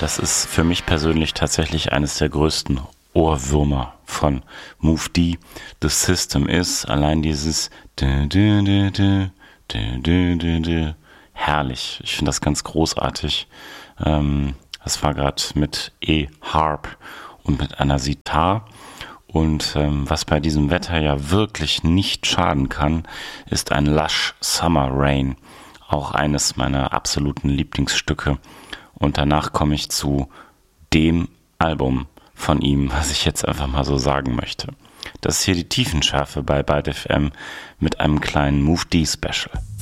Das ist für mich persönlich tatsächlich eines der größten Ohrwürmer von Move D. The System ist allein dieses herrlich. Ich finde das ganz großartig. Das war gerade mit E-Harp und mit einer Sitar. Und was bei diesem Wetter ja wirklich nicht schaden kann, ist ein Lush Summer Rain. Auch eines meiner absoluten Lieblingsstücke. Und danach komme ich zu dem Album von ihm, was ich jetzt einfach mal so sagen möchte. Das ist hier die Tiefenschärfe bei Byte FM mit einem kleinen Move D Special.